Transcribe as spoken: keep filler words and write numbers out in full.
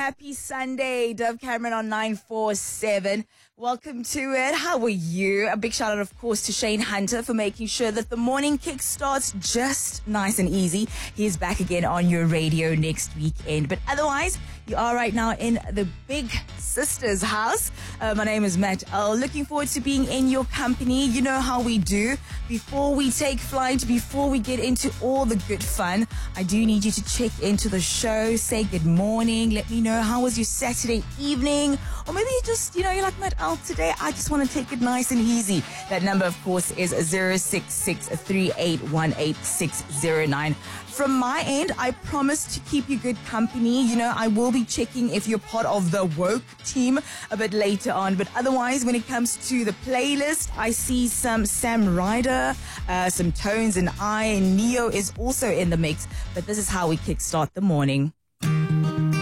happy Sunday. Dove Cameron on nine four seven. Welcome to it. How are you? A big shout out, of course, to Shane Hunter for making sure that the morning kick starts just nice and easy. He's back again on your radio next weekend. But otherwise, you are right now in the big sister's house. Uh, my name is Matt L. Looking forward to being in your company. You know how we do. Before we take flight, before we get into all the good fun, I do need you to check into the show, say good morning, let me know how was your Saturday evening, or maybe you just, you know, you're like, Matt L, today I just want to take it nice and easy. That number, of course, is zero six six, three eight one eight, six zero nine. From my end, I promise to keep you good company. You know, I will be checking if you're part of the woke team a bit later on. But otherwise, when it comes to the playlist, I see some Sam Ryder, uh, some Tones and I, and Neo is also in the mix. But this is how we kickstart the morning.